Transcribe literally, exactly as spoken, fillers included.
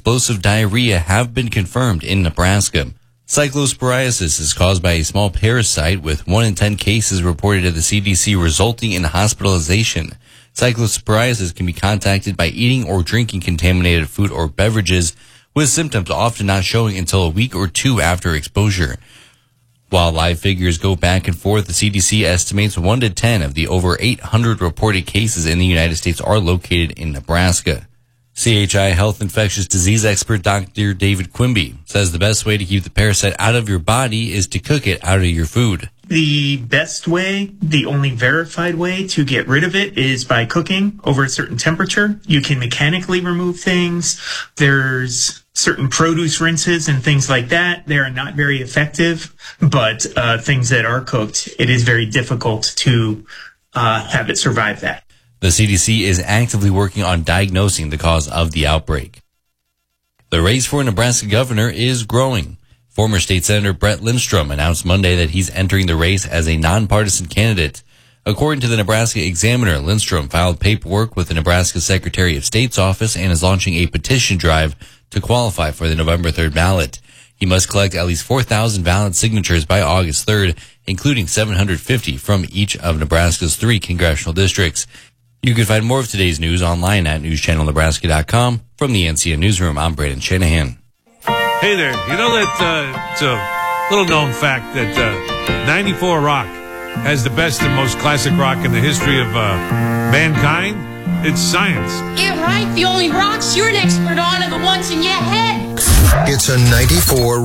explosive diarrhea have been confirmed in Nebraska. Cyclosporiasis is caused by a small parasite, with one in ten cases reported at the C D C resulting in hospitalization. Cyclosporiasis can be contacted by eating or drinking contaminated food or beverages, with symptoms often not showing until a week or two after exposure. While live figures go back and forth, the C D C estimates one to ten of the over eight hundred reported cases in the United States are located in Nebraska. C H I Health infectious disease expert Doctor David Quimby says the best way to keep the parasite out of your body is to cook it out of your food. The best way, the only verified way to get rid of it is by cooking over a certain temperature. You can mechanically remove things. There's certain produce rinses and things like that. They are not very effective, but uh, things that are cooked, it is very difficult to uh, have it survive that. The C D C is actively working on diagnosing the cause of the outbreak. The race for Nebraska governor is growing. Former State Senator Brett Lindstrom announced Monday that he's entering the race as a nonpartisan candidate. According to the Nebraska Examiner, Lindstrom filed paperwork with the Nebraska Secretary of State's office and is launching a petition drive to qualify for the November third ballot. He must collect at least four thousand valid signatures by August third, including seven hundred fifty from each of Nebraska's three congressional districts. You can find more of today's news online at news channel nebraska dot com. From the N C N Newsroom, I'm Brandon Shanahan. Hey there, you know that uh, it's a little-known fact that uh, ninety-four Rock has the best and most classic rock in the history of uh, mankind? It's science. Yeah, right. The only rocks you're an expert on are the ones in your head. It's a ninety-four